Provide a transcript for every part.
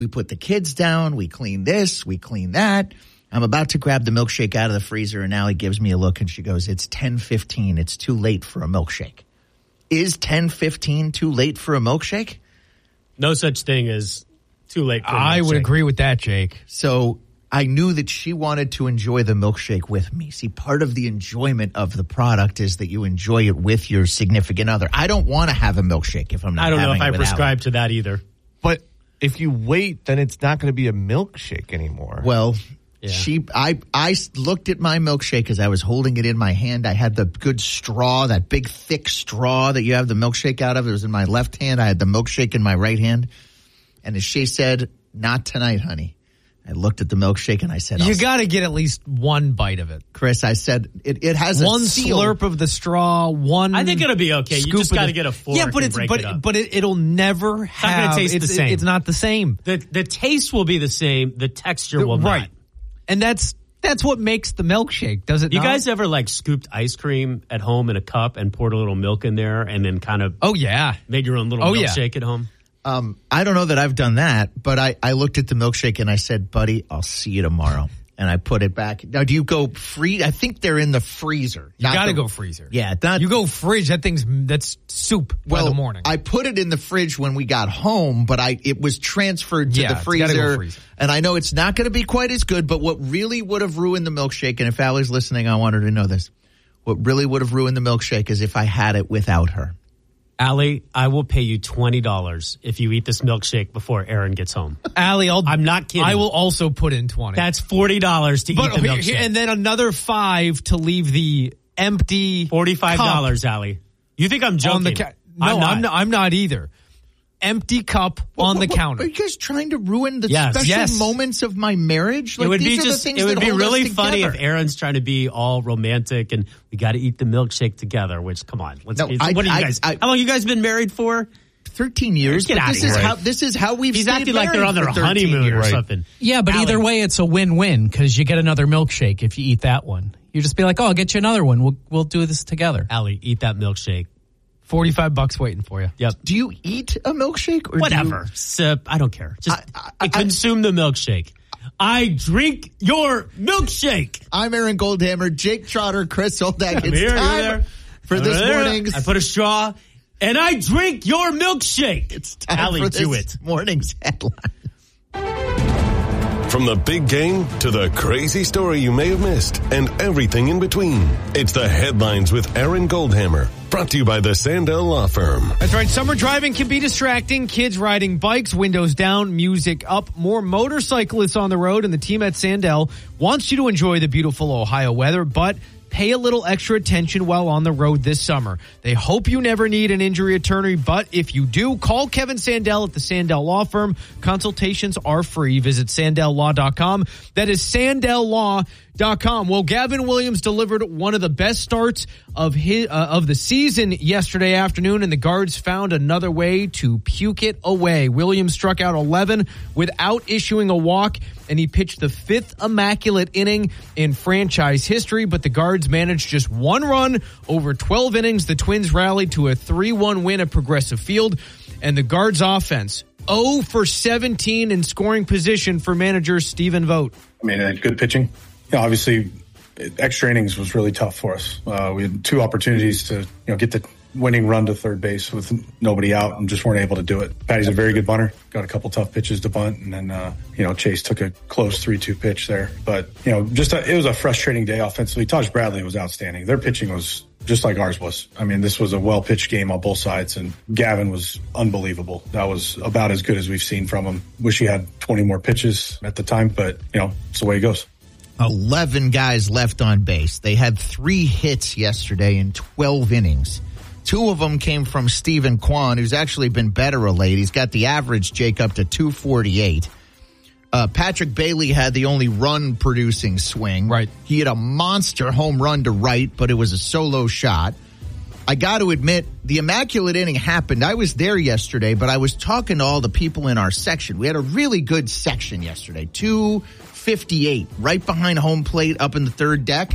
We put the kids down. We clean this. We clean that. I'm about to grab the milkshake out of the freezer, and Allie gives me a look, and she goes, it's 10:15. It's too late for a milkshake. Is 10:15 too late for a milkshake? No such thing as too late for a milkshake. I would agree with that, Jake. So I knew that she wanted to enjoy the milkshake with me. See, part of the enjoyment of the product is that you enjoy it with your significant other. I don't want to have a milkshake if I'm not having it. I don't know if I with prescribe Allie. to that either. But if you wait, then it's not going to be a milkshake anymore. Well, Yeah. I looked at my milkshake as I was holding it in my hand. I had the good straw, that big thick straw that you have the milkshake out of. It was in my left hand. I had the milkshake in my right hand. And as she said, not tonight, honey. I looked at the milkshake and I said, You got to get at least one bite of it. Chris, I said, it has one a seal. slurp of the straw, one. I think it'll be okay. You just got to get a fork. Yeah, but and break it up. it'll never have. not gonna taste the same. It's not the same. The taste will be the same. The texture will not. Right. And that's what makes the milkshake, does it You not? guys ever scooped ice cream at home in a cup and poured a little milk in there and then kind of made your own little milkshake at home? I don't know that I've done that, but I looked at the milkshake and I said, buddy, I'll see you tomorrow. And I put it back. Now, do you go free? I think they're in the freezer. You got to go freezer. Yeah. You go fridge, that's soup by the morning. I put it in the fridge when we got home, but it was transferred to the freezer. It's gotta go freezer. And I know it's not going to be quite as good, but what really would have ruined the milkshake, and if Allie's listening, I want her to know this, what really would have ruined the milkshake is if I had it without her. Allie, I will pay you $20 if you eat this milkshake before Aaron gets home. Allie, I'm not kidding. I will also put in 20. That's $40 to eat the milkshake. And then another $5 to leave the empty $45, Allie. You think I'm joking? I'm not either. Empty cup on the counter. Are you guys trying to ruin the Yes. special moments of my marriage? It would be these are the things it would that be hold us really funny together. if Aaron's trying to be all romantic and we got to eat the milkshake together. Which, come on, what are you guys? How long you guys been married for? 13 years. Get out of here. This is how we've. He's stayed acting like they're on their married for 13 honeymoon years. or something. Yeah, but either way, it's a win-win because you get another milkshake if you eat that one. You just be like, "Oh, I'll get you another one. We'll do this together." Allie, eat that milkshake. $45 waiting for you. Yep. Do you eat a milkshake or whatever? Sip. I don't care. Just consume the milkshake. I drink your milkshake. I'm Aaron Goldhammer, Jake Trotter, Chris Oldak. It's here, time for this morning's. I put a straw and I drink your milkshake. It's time Allie, for this do it. morning's headline. From the big game to the crazy story you may have missed and everything in between. It's the Headlines with Aaron Goldhammer. Brought to you by the Sandell Law Firm. That's right. Summer driving can be distracting. Kids riding bikes, windows down, music up, more motorcyclists on the road, and the team at Sandell wants you to enjoy the beautiful Ohio weather, but pay a little extra attention while on the road this summer. They hope you never need an injury attorney, but if you do, call Kevin Sandell at the Sandell Law Firm. Consultations are free. Visit sandelllaw.com. That is sandelllaw.com. Well, Gavin Williams delivered one of the best starts of the season yesterday afternoon, and the Guards found another way to puke it away. Williams struck out 11 without issuing a walk, and he pitched the 5th immaculate inning in franchise history, but the Guards managed just one run over 12 innings. The Twins rallied to a 3-1 win at Progressive Field, and the Guards offense 0 for 17 in scoring position for manager Stephen Vogt. I mean, good pitching. Obviously, extra innings was really tough for us. We had 2 opportunities to get the winning run to third base with nobody out and just weren't able to do it. Patty's a very good bunter. Got a couple tough pitches to bunt, and then Chase took a close 3-2 pitch there. But it was a frustrating day offensively. Taj Bradley was outstanding. Their pitching was just like ours was. I mean, this was a well-pitched game on both sides, and Gavin was unbelievable. That was about as good as we've seen from him. Wish he had 20 more pitches at the time, but it's the way it goes. 11 guys left on base. They had 3 hits yesterday in 12 innings. 2 of them came from Stephen Kwan, who's actually been better of late. He's got the average, Jake, up to 248. Patrick Bailey had the only run-producing swing. Right. He had a monster home run to right, but it was a solo shot. I got to admit, the immaculate inning happened. I was there yesterday, but I was talking to all the people in our section. We had a really good section yesterday, 258, right behind home plate up in the third deck.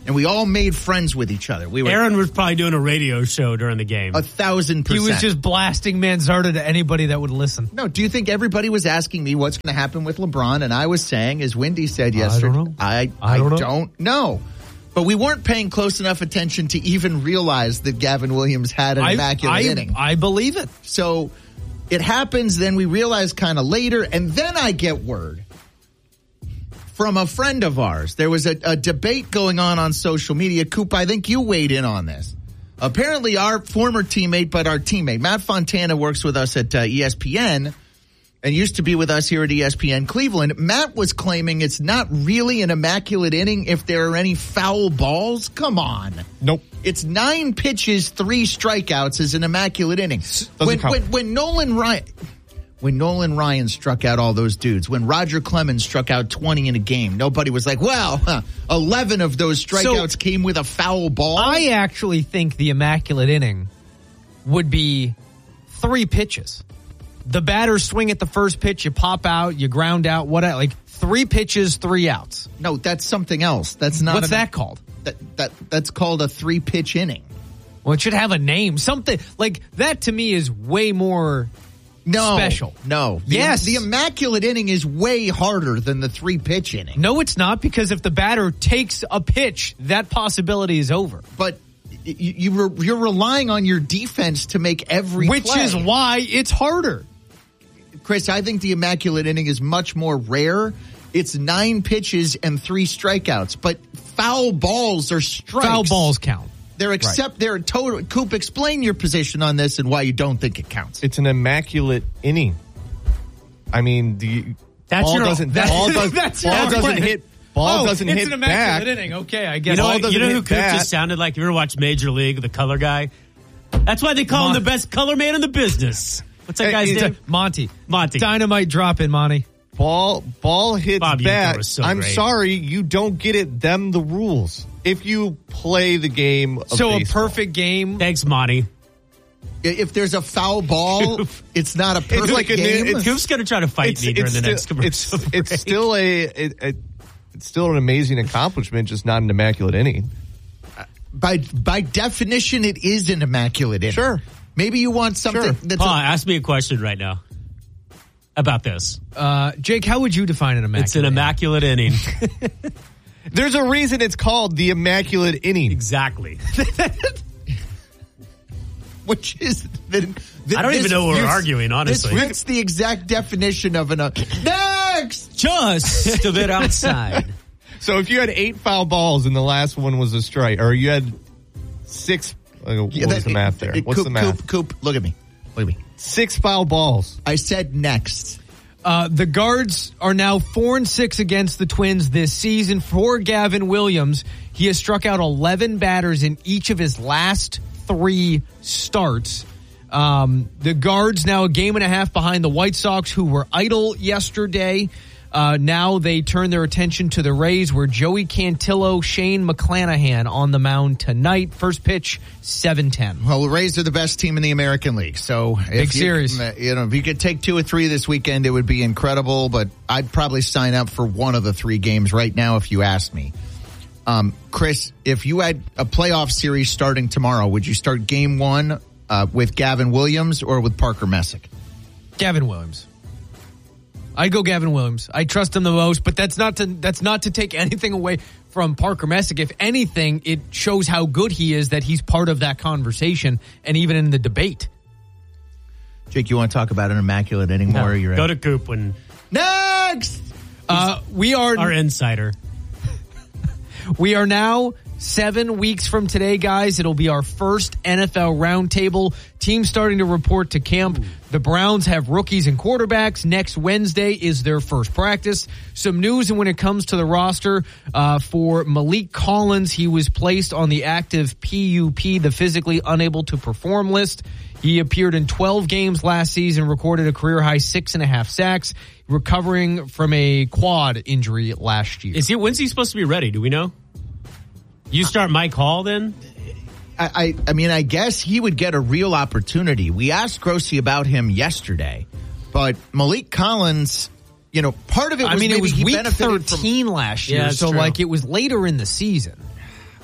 and we all made friends with each other. Aaron was probably doing a radio show during the game. 1,000%. He was just blasting Manzarda to anybody that would listen. No, do you think everybody was asking me what's going to happen with LeBron? And I was saying, as Wendy said yesterday, I don't know. But we weren't paying close enough attention to even realize that Gavin Williams had an immaculate inning. I believe it. So it happens, then we realize kind of later, and then I get word from a friend of ours. There was a debate going on social media. Coop, I think you weighed in on this. Apparently our former teammate, but our teammate, Matt Fontana, works with us at ESPN and used to be with us here at ESPN Cleveland. Matt was claiming it's not really an immaculate inning if there are any foul balls. Come on. Nope. It's 9 pitches, 3 strikeouts is an immaculate inning. When Nolan Ryan struck out all those dudes, when Roger Clemens struck out 20 in a game, nobody was like, 11 of those strikeouts came with a foul ball. I actually think the immaculate inning would be 3 pitches. The batters swing at the first pitch, you pop out, you ground out, whatever. Like 3 pitches, 3 outs. No, that's something else. That's not. What's that called? That's called a 3-pitch inning. Well, it should have a name. Something like that to me is way more special. No. Yes. The immaculate inning is way harder than the 3-pitch inning. No, it's not, because if the batter takes a pitch, that possibility is over. But you're relying on your defense to make every play. Which is why it's harder. Chris, I think the immaculate inning is much more rare. It's 9 pitches and 3 strikeouts, but foul balls are strikes. Foul balls count. They're total. Coop, explain your position on this and why you don't think it counts. It's an immaculate inning. I mean, ball doesn't hit. Ball doesn't hit it's an immaculate back. inning. Okay, I guess. You know who Coop just sounded like? You ever watched Major League, the color guy? That's why they call him the best color man in the business. What's that guy's name? Monty. Dynamite drop in, Monty. Ball hits back. So I'm great. sorry, you don't get it. Them the rules. If you play the game of baseball. A perfect game. Thanks, Monty. If there's a foul ball, it's not a perfect game. Coop's going to try to fight me during the next commercial. It's still it's still an amazing accomplishment, just not an immaculate inning. By definition, it is an immaculate inning. Sure. Maybe you want something that's... Paul, ask me a question right now about this. Jake, how would you define an immaculate It's an immaculate inning. There's a reason it's called the immaculate inning. Exactly. Which is... I don't even know what we're arguing, honestly. It's the exact definition of an... Next! Just a bit outside. So if you had 8 foul balls and the last one was a strike, or you had 6... What's the math there? What's the math? Coop, look at me. 6 foul balls. I said next. The Guards are now 4-6 against the Twins this season. For Gavin Williams, he has struck out 11 batters in each of his last 3 starts. The Guards now a game and a half behind the White Sox, who were idle yesterday. Now they turn their attention to the Rays, where Joey Cantillo, Shane McClanahan on the mound tonight. First pitch, 7:10. Well, the Rays are the best team in the American League. So big series. If you could take 2 or 3 this weekend, it would be incredible. But I'd probably sign up for one of the 3 games right now if you asked me. Chris, if you had a playoff series starting tomorrow, would you start game 1 with Gavin Williams or with Parker Messick? Gavin Williams. I'd go Gavin Williams. I trust him the most, but that's not to take anything away from Parker Messick. If anything, it shows how good he is that he's part of that conversation and even in the debate. Jake, you want to talk about an immaculate inning more? Or you're go to Coop when next. We are our insider. We are now 7 weeks from today, guys. It'll be our first NFL roundtable. Team starting to report to camp. Ooh. The Browns have rookies and quarterbacks. Next Wednesday is their first practice. Some news when it comes to the roster for Malik Collins. He was placed on the active PUP, the physically unable to perform list. He appeared in 12 games last season, recorded a career-high 6.5 sacks, recovering from a quad injury last year. When's he supposed to be ready? Do we know? You start Mike Hall then? I mean, I guess he would get a real opportunity. We asked Grossi about him yesterday, but Malik Collins, part of it was it was he week benefited 13 last year, so true. It was later in the season.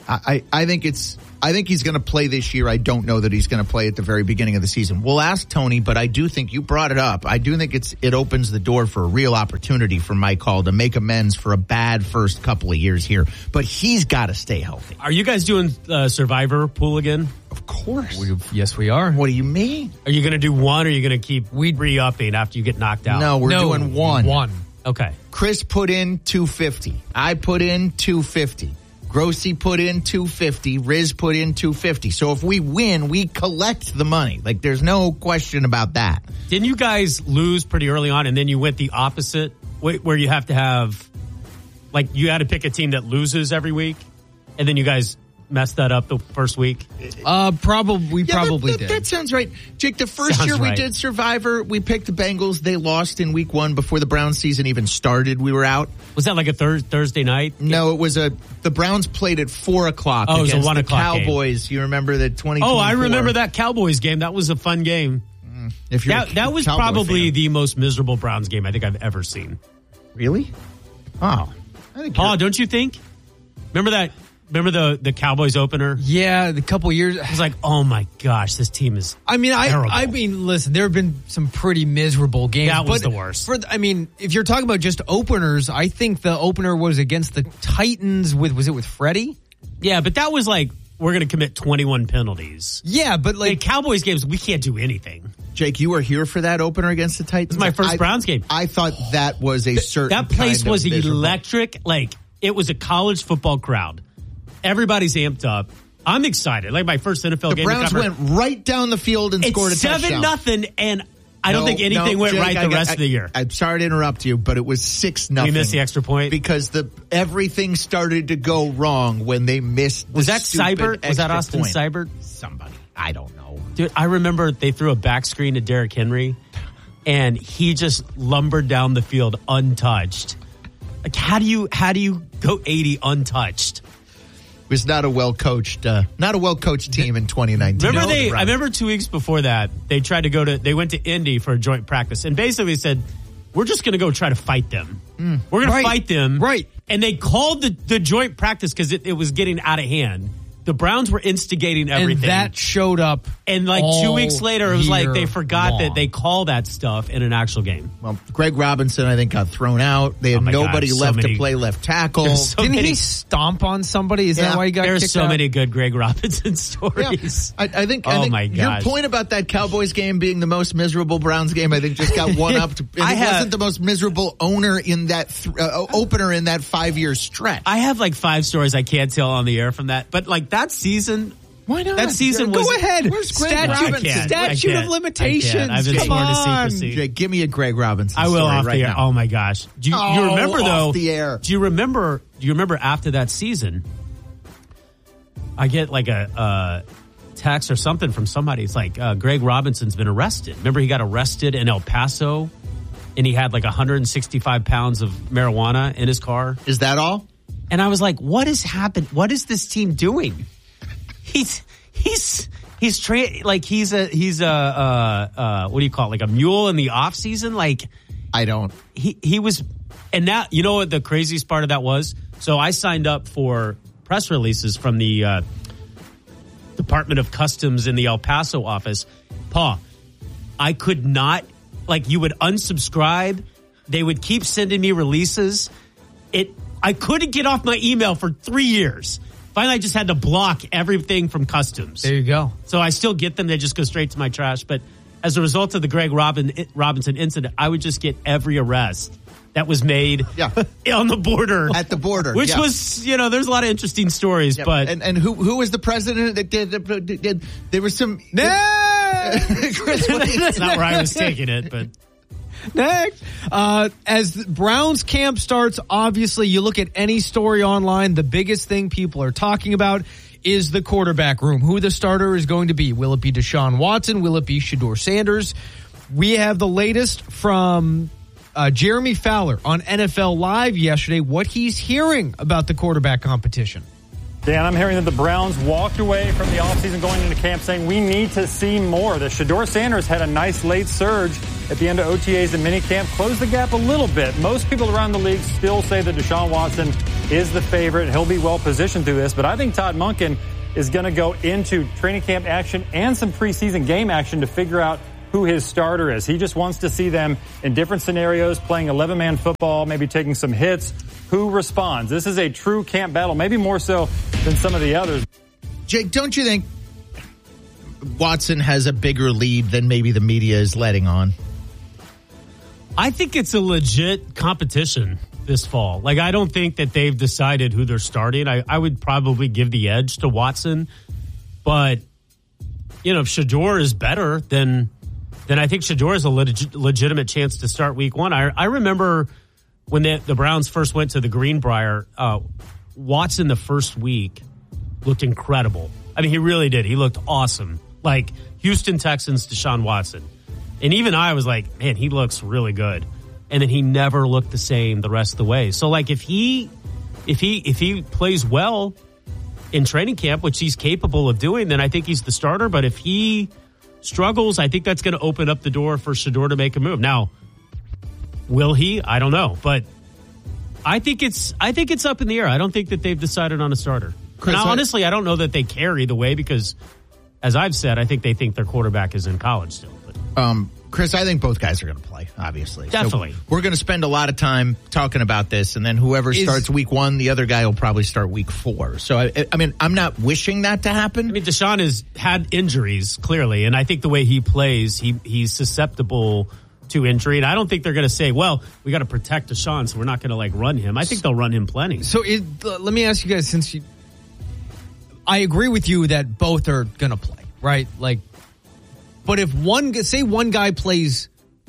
I think he's going to play this year. I don't know that he's going to play at the very beginning of the season. We'll ask Tony, but I do think you brought it up. I do think it opens the door for a real opportunity for Mike Hall to make amends for a bad first couple of years here. But he's got to stay healthy. Are you guys doing Survivor pool again? Of course. Yes, we are. What do you mean? Are you going to do one, or are you going to keep re-upping after you get knocked out? No, we're doing one. One. Okay. Chris put in $250. I put in $250. Grossi put in $250. Riz put in $250. So if we win, we collect the money. Like, there's no question about that. Didn't you guys lose pretty early on, and then you went the opposite, where you have to have, like, you had to pick a team that loses every week, and then you guys messed that up the first week? Probably did. That sounds right. Jake, the first year we did Survivor, we picked the Bengals. They lost in week 1 before the Browns season even started. We were out. Was that like a Thursday night? No, it was the Browns played at 4 o'clock against it was a 1 the o'clock Cowboys. Game. You remember the 2024? Oh, I remember that Cowboys game. That was a fun game. If you're that was Cowboy probably fan. the most miserable Browns game I think I've ever seen. Really? Oh. Paul, don't you think? Remember the Cowboys opener? Yeah, the couple years. I was like, oh my gosh, this team is terrible. I mean, listen, there have been some pretty miserable games. That was the worst. If you're talking about just openers, I think the opener was against the Titans was it with Freddie? Yeah, but that was like, we're going to commit 21 penalties. Yeah, but like in Cowboys games, we can't do anything. Jake, you were here for that opener against the Titans? It was my first Browns game. I thought that was a certain That place was miserable. electric. Like, it was a college football crowd. Everybody's amped up. I'm excited. Like my first NFL game. The Browns went right down the field and scored a touchdown. 7-0, and I don't think anything went Jake, right the rest of the year. I'm sorry to interrupt you, but it was 6-0. We missed the extra point because everything started to go wrong when they missed. Was that Seibert? Was that Austin Seibert? Somebody, I don't know, dude. I remember they threw a back screen to Derrick Henry, and he just lumbered down the field untouched. Like, how do you go 80 untouched? It was not a well coached team in 2019. I remember 2 weeks before that they tried to they went to Indy for a joint practice and basically said, we're just going to go try to fight them. We're going to fight them. Right. And they called the joint practice because it was getting out of hand. The Browns were instigating everything. And that showed up. And like 2 weeks later, it was like they forgot that they call that stuff in an actual game. Well, Greg Robinson, I think, got thrown out. They had nobody left to play left tackle. Didn't he stomp on somebody? Is that why he got kicked out? There's so many good Greg Robinson stories. Yeah. I think my gosh. Your point about that Cowboys game being the most miserable Browns game, I think, just got one-upped. It wasn't the most miserable opener in that opener in that 5-year stretch. I have like 5 stories I can't tell on the air from that. But like that season... Why not? That season was... Go ahead. Where's Greg Statute of limitations. I've been sworn to secrecy. Jake, give me a Greg Robinson I will story off right the air. now. Oh my gosh. Do you remember though? Off the air. Do you remember after that season, I get like a text or something from somebody. It's like, Greg Robinson's been arrested. Remember he got arrested in El Paso and he had like 165 pounds of marijuana in his car. Is that all? And I was like, what has happened? What is this team doing? He's what do you call it? Like a mule in the off season? Like I don't. He was, and now you know what the craziest part of that was? So I signed up for press releases from the Department of Customs in the El Paso office. Paul, I could not, like, you would unsubscribe. They would keep sending me releases. I couldn't get off my email for 3 years. Finally, I just had to block everything from Customs. There you go. So I still get them. They just go straight to my trash. But as a result of the Greg Robinson incident, I would just get every arrest that was made on the border. At the border. Which was, there's a lot of interesting stories. Yeah. But And who was the president that did there was some... That's not where I was taking it, but... Next, as the Browns camp starts, obviously you look at any story online, the biggest thing people are talking about is the quarterback room, who the starter is going to be. Will it be Deshaun Watson? Will it be Shedeur Sanders? We have the latest from Jeremy Fowler on NFL Live yesterday, what he's hearing about the quarterback competition. Dan, I'm hearing that the Browns walked away from the offseason going into camp saying we need to see more. The Shedeur Sanders had a nice late surge at the end of OTAs and minicamp closed the gap a little bit. Most people around the league still say that Deshaun Watson is the favorite. He'll be well positioned through this, but I think Todd Monken is going to go into training camp action and some preseason game action to figure out who his starter is. He just wants to see them in different scenarios, playing 11-man football, maybe taking some hits. Who responds? This is a true camp battle, maybe more so than some of the others. Jake, don't you think Watson has a bigger lead than maybe the media is letting on? I think it's a legit competition this fall. Like, I don't think that they've decided who they're starting. I would probably give the edge to Watson. But, you know, if Shedeur is better, then I think Shedeur has a legitimate chance to start week one. I remember when the Browns first went to the Greenbrier, Watson the first week looked incredible. I mean, he really did. He looked awesome. Like Houston Texans, Deshaun Watson. And even I was like, man, he looks really good. And then he never looked the same the rest of the way. So, like, if he plays well in training camp, which he's capable of doing, then I think he's the starter. But if he struggles, I think that's going to open up the door for Shedeur to make a move. Now, will he? I don't know. But I think it's up in the air. I don't think that they've decided on a starter. Chris, now, honestly, I don't know that they care either way because, as I've said, I think they think their quarterback is in college still. But. Chris, I think both guys are going to play, obviously. Definitely. So we're going to spend a lot of time talking about this, and then whoever starts week one, the other guy will probably start week 4. So, I mean, I'm not wishing that to happen. I mean, Deshaun has had injuries, clearly, and I think the way he plays, he's susceptible to injury. And I don't think they're going to say, well, we got to protect Deshaun, so we're not going to, run him. I think they'll run him plenty. So let me ask you guys, I agree with you that both are going to play, right? But if one guy plays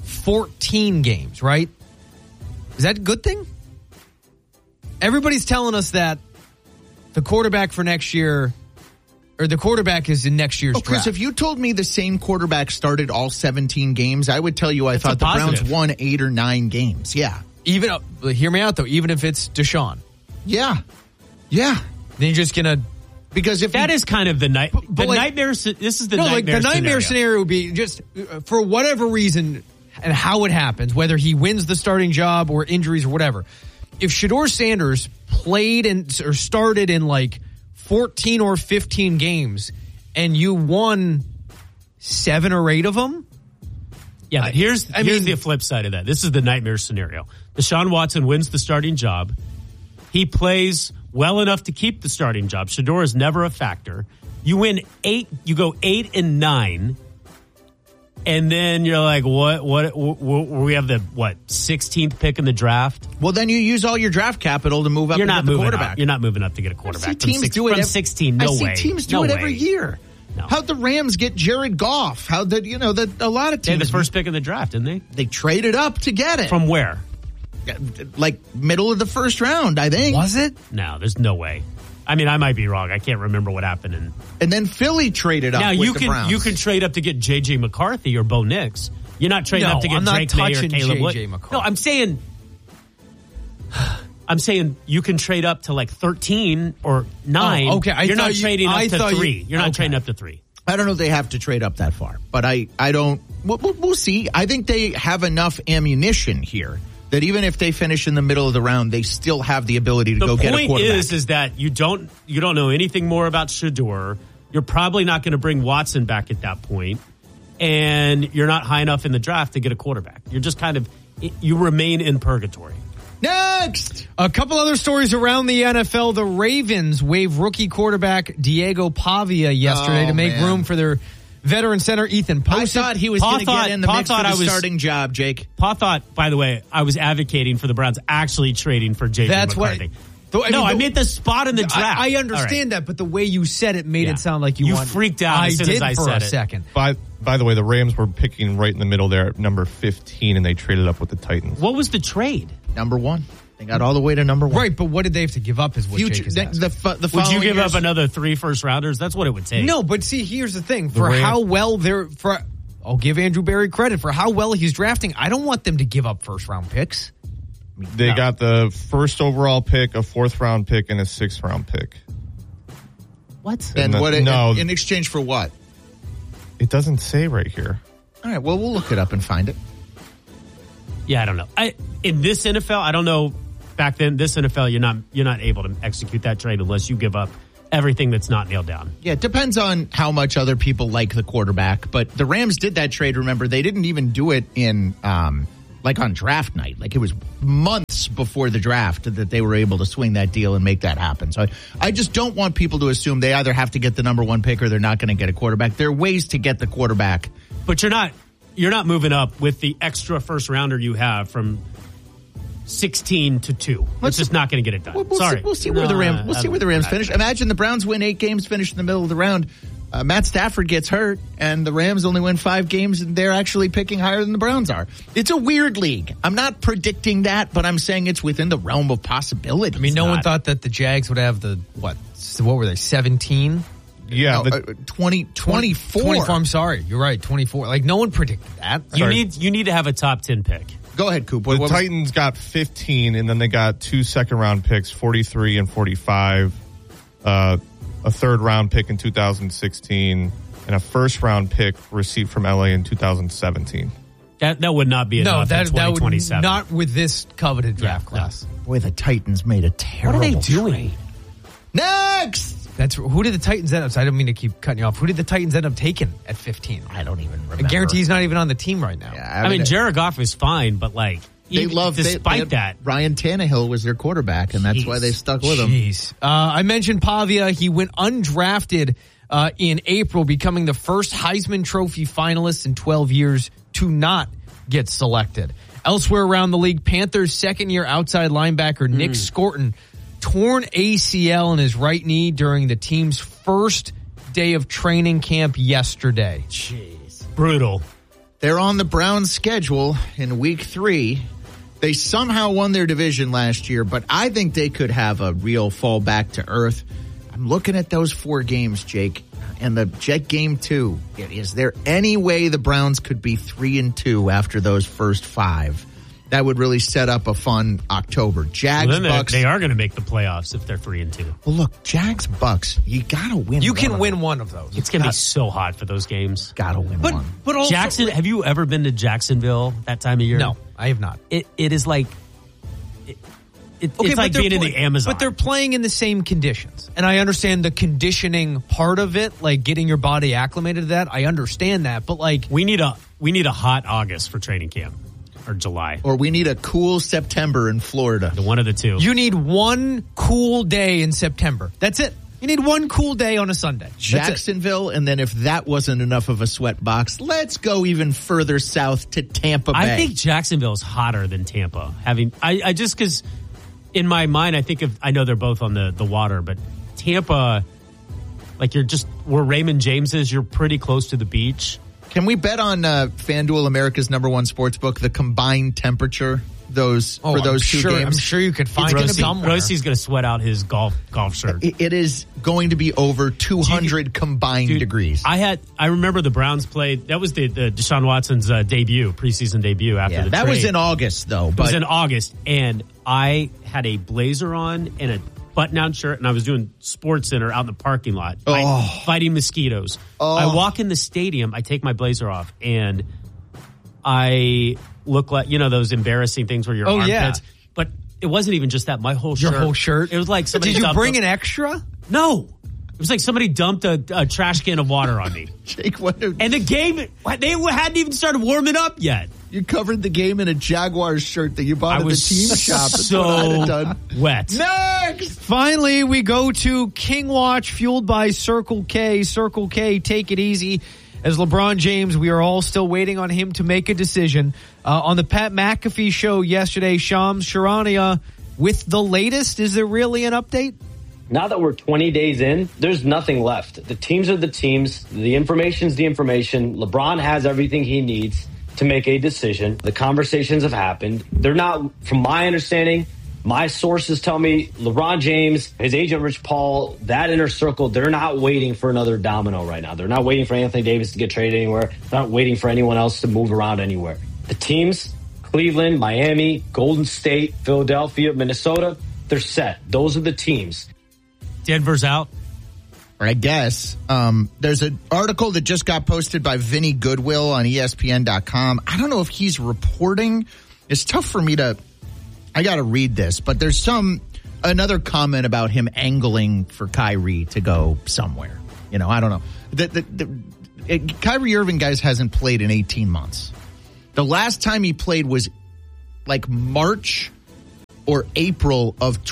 14 games, right? Is that a good thing? Everybody's telling us that the quarterback for next year, or the quarterback is in next year's draft. Chris, if you told me the same quarterback started all 17 games, I would tell you I thought the Browns won 8 or 9 games. Yeah. Hear me out, though. Even if it's Deshaun. Yeah. Yeah. Then you're just going to... Because if that is kind of the nightmare. This is the nightmare. The nightmare scenario would be just for whatever reason and how it happens, whether he wins the starting job or injuries or whatever. If Shedeur Sanders played or started in 14 or 15 games and you won 7 or 8 of them. Yeah, but here's the flip side of that. This is the nightmare scenario. Deshaun Watson wins the starting job. He plays well enough to keep the starting job. Shedeur is never a factor. You win 8, you go 8-9, and then you're like, what? We have the 16th pick in the draft. Well, then you use all your draft capital to move up. You're not moving quarterback. Up. You're not moving up to get a quarterback. Teams do it from 16. No way. I see teams do it every year. No. How'd the Rams get Jared Goff? A lot of teams. They had the first pick in the draft, didn't they? They traded up to get it. From where? Middle of the first round, I think. Was it? No, there's no way. I mean, I might be wrong. I can't remember what happened. And then Philly traded up with the Browns. You can trade up to get J.J. McCarthy or Bo Nix. You're not trading up to get Drake May or Caleb Williams. No, I'm saying you can trade up to 13 or 9. Oh, okay. You're not trading up to 3. You're not trading up to 3. I don't know if they have to trade up that far, but I don't. We'll see. I think they have enough ammunition here that even if they finish in the middle of the round, they still have the ability to go get a quarterback. The point is that you don't know anything more about Shedeur. You're probably not going to bring Watson back at that point, and you're not high enough in the draft to get a quarterback. You're just you remain in purgatory. Next! A couple other stories around the NFL. The Ravens waived rookie quarterback Diego Pavia yesterday to make room for their veteran center Ethan Post. I thought he was going to get in the mix for the starting job, Jake. Pa thought, by the way, I was advocating for the Browns actually trading for J.J. McCarthy. I meant the spot in the draft. I understand that, but the way you said it made it sound like you freaked out as soon as I said it. Second. By the way, the Rams were picking right in the middle there at number 15, and they traded up with the Titans. What was the trade? Number 1. They got all the way to number 1. Right, but what did they have to give up is what Jake is asking. Would you give up another 3 first-rounders? That's what it would take. No, but see, here's the thing. I'll give Andrew Berry credit for how well he's drafting. I don't want them to give up first-round picks. They got the first overall pick, a 4th-round pick, and a 6th-round pick. What? And in exchange for what? It doesn't say right here. All right, well, we'll look it up and find it. Yeah, I don't know. In this NFL, I don't know. Back then, this NFL, you're not able to execute that trade unless you give up everything that's not nailed down. Yeah, it depends on how much other people like the quarterback. But the Rams did that trade, remember, they didn't even do it in like on draft night. Like it was months before the draft that they were able to swing that deal and make that happen. So I just don't want people to assume they either have to get the number one pick or they're not going to get a quarterback. There are ways to get the quarterback. But you're not moving up with the extra first rounder you have from 16 to 2. It's just not going to get it done. Sorry. We'll see where the Rams finish. Imagine the Browns win 8 games, finish in the middle of the round. Matt Stafford gets hurt, and the Rams only win 5 games, and they're actually picking higher than the Browns are. It's a weird league. I'm not predicting that, but I'm saying it's within the realm of possibility. I mean, no one thought that the Jags would have what were they, 17? Yeah, 24. 24, I'm sorry. You're right, 24. Like, no one predicted that. You need to have a top 10 pick. Go ahead, Coop. The Titans got 15, and then they got 2 second-round picks, 43 and 45, a third-round pick in 2016, and a first-round pick received from LA in 2017. That would not be enough in 2027. Not with this coveted draft class. No. Boy, the Titans made a terrible What are they doing? trade. Next! Who did the Titans end up? So I don't mean to keep cutting you off. Who did the Titans end up taking at 15? I don't even remember. I guarantee he's not even on the team right now. Yeah, I mean, Jared Goff is fine, but like, despite that, Ryan Tannehill was their quarterback, and that's why they stuck with him. Jeez. I mentioned Pavia. He went undrafted in April, becoming the first Heisman Trophy finalist in 12 years to not get selected. Elsewhere around the league, Panthers' second-year outside linebacker Nick Scorton torn ACL in his right knee during the team's first day of training camp yesterday. Jeez. Brutal. They're on the Browns' schedule in week 3. They somehow won their division last year, but I think they could have a real fall back to earth. I'm looking at those 4 games, Jake, and the Jet game 2. Is there any way the Browns could be 3-2 after those first 5? That would really set up a fun October. Bucks. They are going to make the playoffs if they're 3-2. Well, look, Jags, Bucks. You got to win. You can win one of those. It's going to be so hot for those games. Got to win one. But also, have you ever been to Jacksonville that time of year? No, I have not. It is like it's like being in the Amazon. But they're playing in the same conditions. And I understand the conditioning part of it, like getting your body acclimated to that. I understand that, but like we need a hot August for training camp. Or July. Or we need a cool September in Florida. One of the two. You need one cool day in September. That's it. You need one cool day on a Sunday. Jacksonville, and then if that wasn't enough of a sweat box, let's go even further south to Tampa Bay. I think Jacksonville's hotter than Tampa. I just because in my mind I know they're both on the water, but Tampa, like you're just where Raymond James is, you're pretty close to the beach. Can we bet on FanDuel, America's #1 sportsbook, the combined temperature for those 2 games? I'm sure you could find it somewhere. Rosie's going to sweat out his golf shirt. It is going to be over 200 combined degrees. I remember the Browns played. That was the Deshaun Watson's preseason debut after the trade. That was in August, though. It was in August, and I had a blazer on and a button-down shirt, and I was doing Sports Center out in the parking lot fighting mosquitoes. I walk in the stadium, I take my blazer off, and I look like, those embarrassing things where your armpits. Yeah. But it wasn't even just that. My whole shirt. Your whole shirt? It was like somebody Did you bring an extra? No. It was like somebody dumped a trash can of water on me. Jake, and the game, they hadn't even started warming up yet. You covered the game in a Jaguars shirt that you bought at the team shop. So wet. Next! Finally, we go to King Watch, fueled by Circle K. Circle K, take it easy. As LeBron James, we are all still waiting on him to make a decision. On the Pat McAfee show yesterday, Shams Charania with the latest. Is there really an update? Now that we're 20 days in, there's nothing left. The teams are the teams. The information's the information. LeBron has everything he needs to make a decision. The conversations have happened. They're not, from my understanding, my sources tell me LeBron James, his agent Rich Paul, that inner circle, they're not waiting for another domino right now. They're not waiting for Anthony Davis to get traded anywhere. They're not waiting for anyone else to move around anywhere. The teams, Cleveland, Miami, Golden State, Philadelphia, Minnesota, they're set. Those are the teams. Denver's out. I guess. There's an article that just got posted by Vinny Goodwill on ESPN.com. I don't know if he's reporting It's tough for me to, I got to read this, but there's another comment about him angling for Kyrie to go somewhere. You know, I don't know. Kyrie Irving, guys, hasn't played in 18 months. The last time he played was like March or April of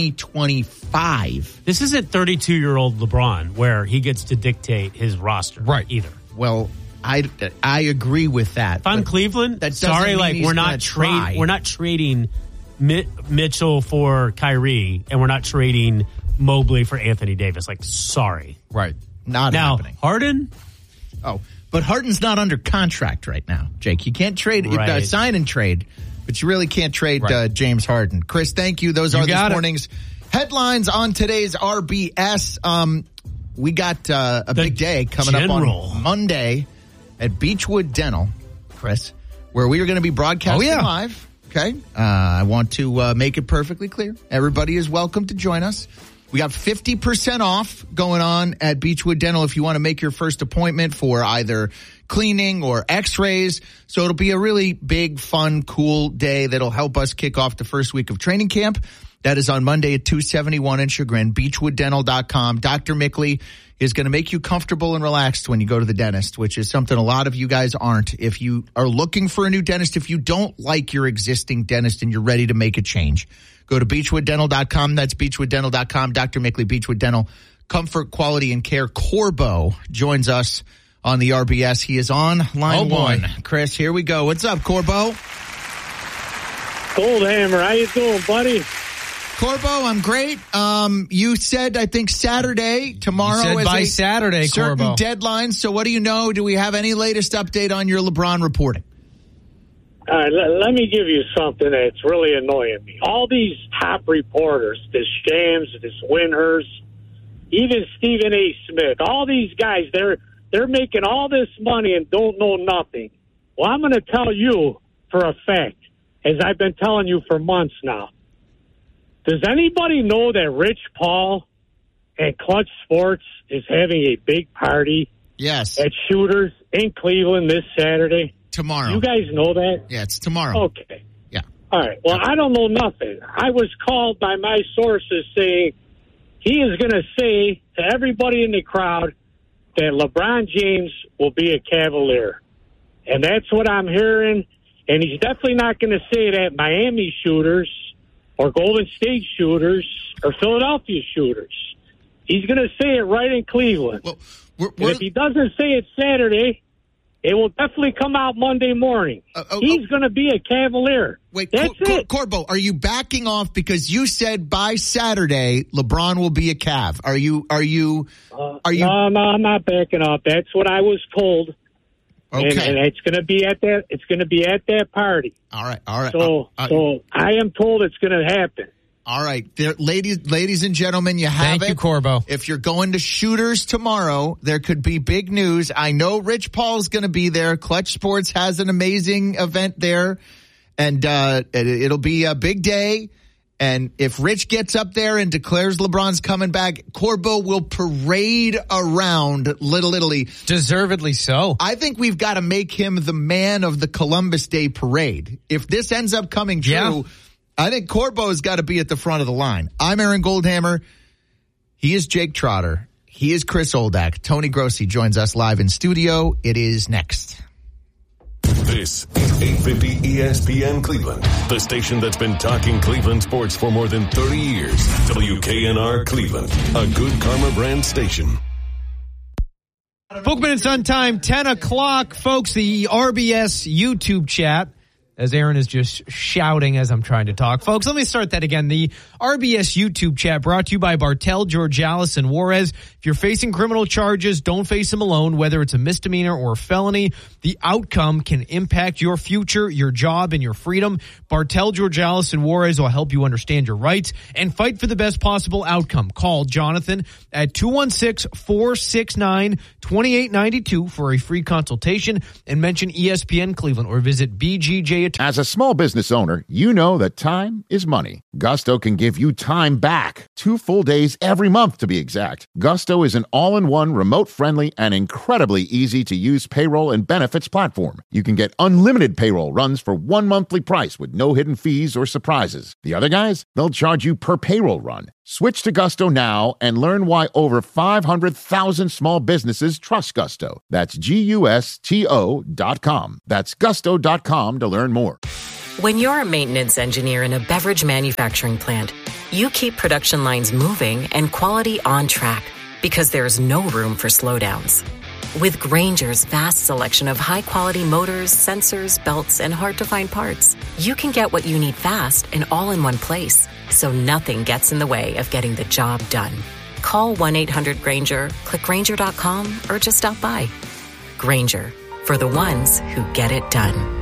2025. This isn't 32-year-old LeBron where he gets to dictate his roster, right? Either. Well, I agree with that. If I'm Cleveland, we're not trading Mitchell for Kyrie, and we're not trading Mobley for Anthony Davis. Like, sorry, right? Not happening. Harden. Oh, but Harden's not under contract right now, Jake. You can't trade, sign and trade, but you really can't trade James Harden. Chris, thank you. Those are this morning's headlines on today's RBS. We got a big day coming up on Monday at Beechwood Dental, Chris, where we are going to be broadcasting live. Okay. I want to make it perfectly clear. Everybody is welcome to join us. We got 50% off going on at Beechwood Dental if you want to make your first appointment for either cleaning or x-rays. So it'll be a really big, fun, cool day that'll help us kick off the first week of training camp. That is on Monday at 271 in Chagrin, beechwooddental.com. Dr. Mickley is going to make you comfortable and relaxed when you go to the dentist, which is something a lot of you guys aren't. If you are looking for a new dentist, if you don't like your existing dentist and you're ready to make a change, go to beechwooddental.com. That's beechwooddental.com. Dr. Mickley, Beechwood Dental, comfort, quality, and care. Corbo joins us on the RBS. He is on line one. Chris, here we go. What's up, Corbo? Goldhammer, how you doing, buddy? Corbo, I'm great. You said, I think, Saturday, tomorrow is by Saturday, certain Corbo. deadline. So what do you know? Do we have any latest update on your LeBron reporting? All right, let me give you something that's really annoying me. All these top reporters, this Shams, this Windhurst, even Stephen A. Smith, all these guys, they're making all this money and don't know nothing. Well, I'm going to tell you for a fact, as I've been telling you for months now. Does anybody know that Rich Paul at Clutch Sports is having a big party? Yes. At Shooters in Cleveland this Saturday? Tomorrow. You guys know that? Yeah, it's tomorrow. Okay. Yeah. All right. Well, I don't know nothing. I was called by my sources saying he is going to say to everybody in the crowd that LeBron James will be a Cavalier. And that's what I'm hearing. And he's definitely not going to say that Miami Shooters or Golden State Shooters or Philadelphia Shooters. He's going to say it right in Cleveland. Well, if he doesn't say it Saturday, it will definitely come out Monday morning. He's going to be a Cavalier. Wait, that's it. Corbo, are you backing off because you said by Saturday LeBron will be a Cav? Are you? No, I'm not backing off. That's what I was told. Okay. And it's going to be at that. It's going to be at that party. All right. So I am told it's going to happen. All right, ladies and gentlemen, you have Thank you, Corbo. If you're going to Shooters tomorrow, there could be big news. I know Rich Paul's going to be there. Clutch Sports has an amazing event there, and it'll be a big day. And if Rich gets up there and declares LeBron's coming back, Corbo will parade around Little Italy. Deservedly so. I think we've got to make him the man of the Columbus Day parade. If this ends up coming true, I think Corbo's got to be at the front of the line. I'm Aaron Goldhammer. He is Jake Trotter. He is Chris Oldak. Tony Grossi joins us live in studio. It is next. This is 850 ESPN Cleveland, the station that's been talking Cleveland sports for more than 30 years. WKNR Cleveland, a Good Karma brand station. Bookman and Son time, 10 o'clock. Folks, the RBS YouTube chat, as Aaron is just shouting as I'm trying to talk. Folks, let me start that again. The RBS YouTube chat brought to you by Bartel, Georgalis, and Juarez. If you're facing criminal charges, don't face them alone, whether it's a misdemeanor or a felony. The outcome can impact your future, your job, and your freedom. Bartel, Georgalis, and Juarez will help you understand your rights and fight for the best possible outcome. Call Jonathan at 216-469-2892 for a free consultation and mention ESPN Cleveland or visit BGJ pay it. As a small business owner, you know that time is money. Gusto can give you time back. 2 full days every month, to be exact. Gusto is an all-in-one, remote-friendly, and incredibly easy-to-use payroll and benefits platform. You can get unlimited payroll runs for one monthly price with no hidden fees or surprises. The other guys, they'll charge you per payroll run. Switch to Gusto now and learn why over 500,000 small businesses trust Gusto. That's GUSTO.com. That's gusto.com to learn more. When you're a maintenance engineer in a beverage manufacturing plant, you keep production lines moving and quality on track because there's no room for slowdowns. With Grainger's vast selection of high-quality motors, sensors, belts, and hard-to-find parts, you can get what you need fast and all in one place, so nothing gets in the way of getting the job done. Call 1-800-GRAINGER, click Grainger.com, or just stop by. Grainger, for the ones who get it done.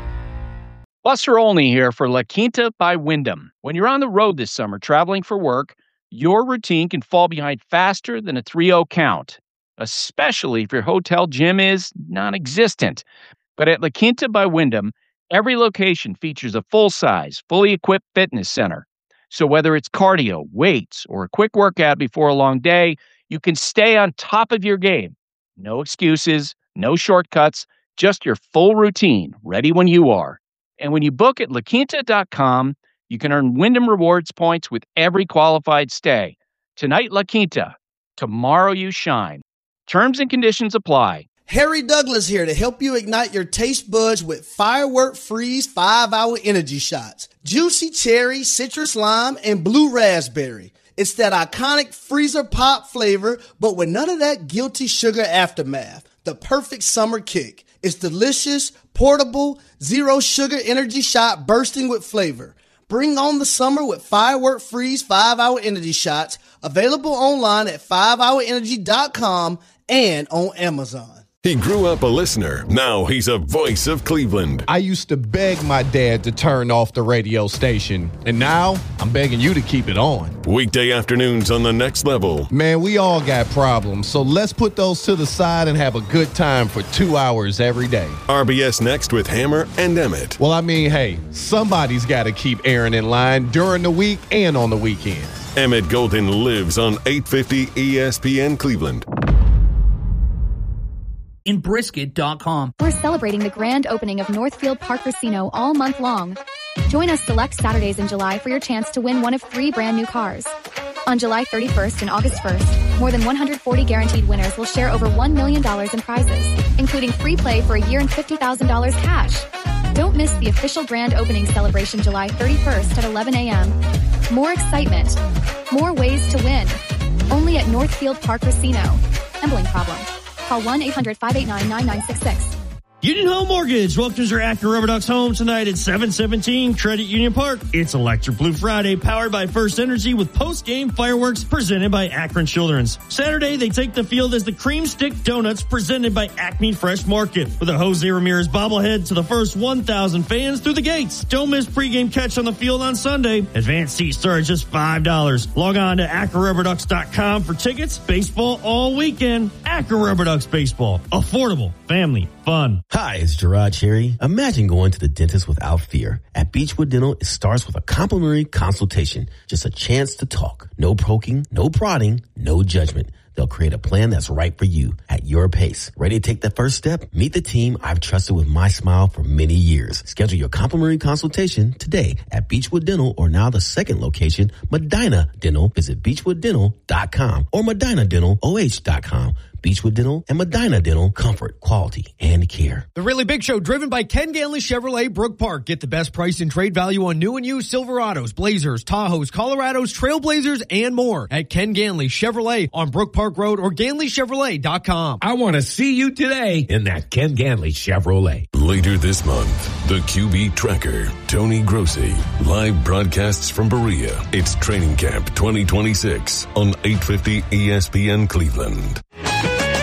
Buster Olney here for La Quinta by Wyndham. When you're on the road this summer traveling for work, your routine can fall behind faster than a 3-0 count, especially if your hotel gym is non-existent. But at La Quinta by Wyndham, every location features a full-size, fully equipped fitness center. So whether it's cardio, weights, or a quick workout before a long day, you can stay on top of your game. No excuses, no shortcuts, just your full routine, ready when you are. And when you book at LaQuinta.com, you can earn Wyndham Rewards points with every qualified stay. Tonight, La Quinta. Tomorrow, you shine. Terms and conditions apply. Harry Douglas here to help you ignite your taste buds with Firework Freeze 5-Hour Energy Shots. Juicy cherry, citrus lime, and blue raspberry. It's that iconic freezer pop flavor, but with none of that guilty sugar aftermath. The perfect summer kick. It's delicious, portable, zero sugar energy shot bursting with flavor. Bring on the summer with Firework Freeze 5-Hour Energy Shots. Available online at 5hourenergy.com and on Amazon. He grew up a listener. Now he's a voice of Cleveland. I used to beg my dad to turn off the radio station, and now I'm begging you to keep it on. Weekday afternoons on The Next Level. Man, we all got problems, so let's put those to the side and have a good time for 2 hours every day. RBS Next with Hammer and Emmett. Well, I mean, hey, somebody's got to keep Aaron in line during the week and on the weekends. Emmett Golden lives on 850 ESPN Cleveland. In Brisket.com. We're celebrating the grand opening of Northfield Park Casino all month long. Join us select Saturdays in July for your chance to win one of 3 brand new cars. On July 31st and August 1st, more than 140 guaranteed winners will share over $1 million in prizes, including free play for a year and $50,000 cash. Don't miss the official grand opening celebration July 31st at 11 a.m. More excitement, more ways to win. Only at Northfield Park Casino. Gambling problem? Call 1-800-589-9966. Union Home Mortgage welcomes your Acura Rubber Ducks home tonight at 717 Credit Union Park. It's Electric Blue Friday, powered by First Energy with post-game fireworks presented by Akron Children's. Saturday, they take the field as the Cream Stick Donuts presented by Acme Fresh Market with a Jose Ramirez bobblehead to the first 1,000 fans through the gates. Don't miss pregame catch on the field on Sunday. Advanced seats start at just $5. Log on to AcuraRubberDucks.com for tickets. Baseball all weekend. Acura Rubber Ducks Baseball. Affordable. Family. Fun. Hi, it's Gerard Cherry. Imagine going to the dentist without fear. At Beechwood Dental, it starts with a complimentary consultation. Just a chance to talk. No poking, no prodding, no judgment. They'll create a plan that's right for you at your pace. Ready to take that first step? Meet the team I've trusted with my smile for many years. Schedule your complimentary consultation today at Beechwood Dental, or now the second location, Medina Dental. Visit BeechwoodDental.com or MedinaDentalOH.com. Beechwood Dental and Medina Dental. Comfort, quality, and care. The Really Big Show, driven by Ken Ganley Chevrolet, Brook Park. Get the best price and trade value on new and used Silverados, Blazers, Tahoes, Colorados, Trailblazers, and more at Ken Ganley Chevrolet on Brook Park Road or GanleyChevrolet.com. I want to see you today in that Ken Ganley Chevrolet. Later this month, the QB Tracker, Tony Grossi, live broadcasts from Berea. It's Training Camp 2026 on 850 ESPN Cleveland.